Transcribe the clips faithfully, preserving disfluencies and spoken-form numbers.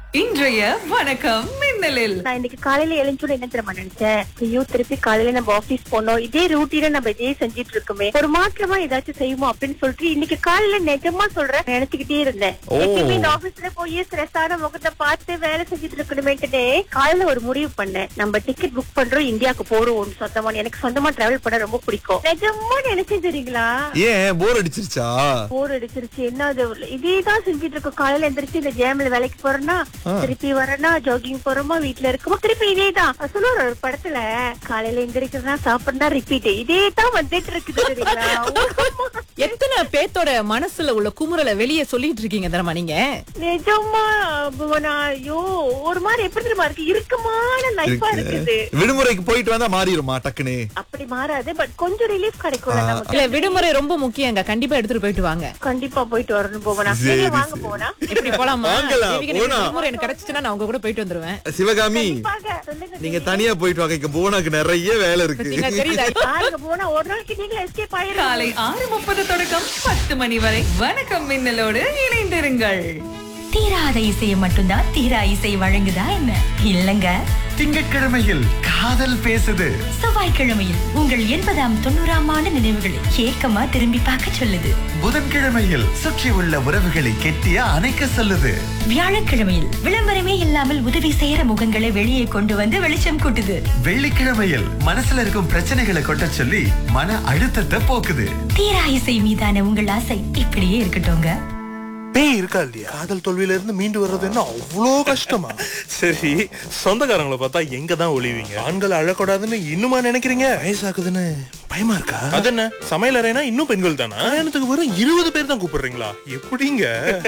இன்றைய வணக்கம் மின்னலில் நான் இன்னைக்கு காலையில எழுஞ்சோட என்ன தெரியுமா நினைச்சேன், ஐயோ திருப்பி காலையில நம்ம ஆபீஸ் போனோம், இதே ரூட்டீன நம்ம இதே செஞ்சிட்டு இருக்கோமே, ஒரு மாற்றமா ஏதாச்சும் செய்வோம் அப்படின்னு சொல்லிட்டு இன்னைக்கு காலையில நிஜமா சொல்றேன் நினைச்சுக்கிட்டே இருந்தேன். எப்பயுமே இந்த ஆபீஸ்ல போய் ஸ்ட்ரெஸ்ஸான முகத்தை பார்த்து வேலை செஞ்சுட்டு இருக்கணுமேட்டுனே காலையில ஒரு முடிவு பண்ணேன். நம்ம டிக்கெட் புக் பண்றோம், இந்தியாவுக்கு போறோம் சொந்தமா. எனக்கு சொந்தமா டிராவல் பண்ண ரொம்ப பிடிக்கும். நிஜமா நினைச்சேன் தெரியுங்களா. ஏன் போர் அடிச்சிருச்சா? போர் அடிச்சிருச்சு. என்ன அது இதேதான் செஞ்சுட்டு இருக்கோம். காலையில எந்திரிச்சு இந்த ஜேம்ல வேலைக்கு போறேன்னா திருப்பி வரனா, ஜாகிங் போறோமா, வீட்டுல இருக்கோமா, திருப்பி இதேதான். சொல்லுவார் ஒரு படத்துல, காலையில எந்திரிக்கிறதா சாப்பிடுறா ரிப்பீட், இதேதான் வந்துட்டு இருக்குது தெரியுங்களா. எத்தனை பேத்தோட மனசுல உள்ள குமுறலை வெளியே சொல்லிட்டு இருக்கீங்க தெரியுமா நீங்க? நிஜமா புவனா, ஐயோ ஒரு மாதிரி எப்படி தெரியுமா இருக்கு, இறுக்கமான லைஃபா இருக்குது. விடுமுறைக்கு போயிட்டு வந்தா மாறிடுமா டக்குனு? அப்படி மாறாது, பட் கொஞ்சம் ரிலீஃப் கிடைக்கும் நமக்கு. இல்ல, விடுமுறை ரொம்ப முக்கியங்க. கண்டிப்பா எடுத்துட்டு போயிட்டு வாங்க. கண்டிப்பா போயிட்டு வரணும் போவனா. நீங்க வாங்க போவனா. எப்படி போலாமா? வாங்கலாம், போலாம். விடுமுறை எனக்கு கிடைச்சுச்சுன்னா நான் உங்க கூட போயிட்டு வந்துருவேன். சிவகாமி, சொல்லுங்க. நீங்க தனியா போயிட்டு வாங்க. இங்க போனாக்கு நிறைய வேலை இருக்கு. நீங்க தெரியல. பாருங்க போனா ஒரு நாளைக்கு நீங்க எஸ்கேப் ஆயிரும். காலை ஆறு முப்பது தொடக்கம் பத்து மணி வரை வணக்கம் மின்னலோடு இணைந்திருங்கள். தீராத இசையை மட்டும்தான் தீரா இசை வழங்குதா என்ன? இல்லங்க. திங்கட்கிழமையில் காதல் பேசுது. செவ்வாய்க்கிழமையில் உங்கள் எண்பதாம் தொண்ணூறாம் ஆண்டு நினைவுகளை ஏக்கமா திரும்பி பார்க்க சொல்லுது. புதன்கிழமையில் சுற்றி உள்ள உறவுகளை கெட்டிய அணைக்க சொல்லுது. வியாழக்கிழமையில் விளம்பரமே இல்லாமல் உதவி செய்யற முகங்களை வெளியே கொண்டு வந்து வெளிச்சம் கூட்டுது. வெள்ளிக்கிழமையில் மனசுல இருக்கும் பிரச்சனைகளை கொட்ட சொல்லி மன அழுத்தத்தை போக்குது. தீரா இசை மீதான உங்கள் ஆசை இப்படியே இருக்கட்டும்ங்க. பேய் இருக்கா இல்லையா? காதல் தோல்வியில இருந்து மீண்டு வர்றது என்ன அவ்வளோ கஷ்டமா? சரி, சொந்தக்காரங்களை பார்த்தா எங்க தான் ஒளிவீங்க? ஆண்கள் அழக்கூடாதுன்னு இன்னுமா நினைக்கிறீங்க? வயசாகுதுன்னு பயமா இருக்கா? அது என்ன சமையல் அறைனா இன்னும் பெண்கள் தானா? கல்யாணத்துக்கு வெறும் இருபது பேர் தான் கூப்பிடுறீங்களா? எப்படிங்க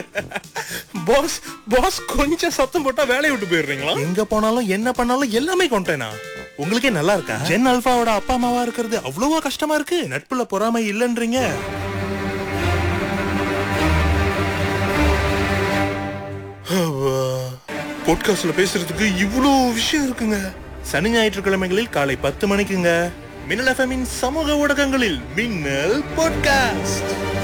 பாஸ்? பாஸ் கொஞ்சம் சத்தம் போட்டா வேலையை விட்டு போயிடுறீங்களா? எங்க போனாலும் என்ன பண்ணாலும் எல்லாமே கொண்டேனா? உங்களுக்கே நல்லா இருக்கா? ஜென் அல்பாவோட அப்பா அம்மாவா இருக்கிறது அவ்வளவா கஷ்டமா இருக்கு? நட்புல பொறாமை இல்லைன்றீங்க. பாட்காஸ்ட்ல பேசுறதுக்கு இவ்வளோ விஷயம் இருக்குங்க. சனி ஞாயிற்றுக்கிழமைகளில் காலை பத்து மணிக்குங்க மின்னல் எஃப்எம்மின் சமூக ஊடகங்களில் மின்னல் பாட்காஸ்ட்.